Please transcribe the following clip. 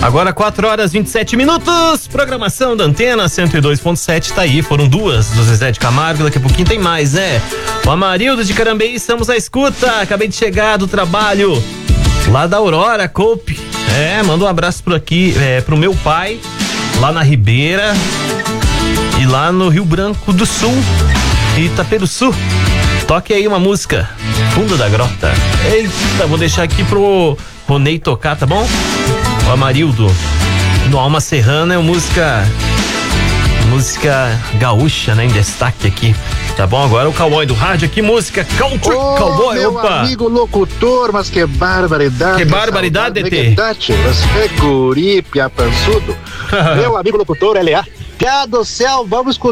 Agora 4 horas 27 minutos, programação da Antena 102.7 tá aí, foram duas do Zezé de Camargo, daqui a pouquinho tem mais, né? O Amarildo de Carambeí, estamos à escuta, acabei de chegar do trabalho lá da Aurora, Coupe, manda um abraço por aqui, pro meu pai, lá na Ribeira e lá no Rio Branco do Sul, Itaperuçu. Toque aí uma música, Fundo da Grota. Eita, vou deixar aqui pro Ronei tocar, tá bom? O Amarildo no Alma Serrana é música gaúcha, né? Em destaque aqui, tá bom? Agora o cowboy do rádio aqui, música country, cowboy, meu amigo locutor, mas que barbaridade. Que barbaridade, DT. Você é guri, piapançudo. Meu amigo locutor, L.A. Piá do céu, vamos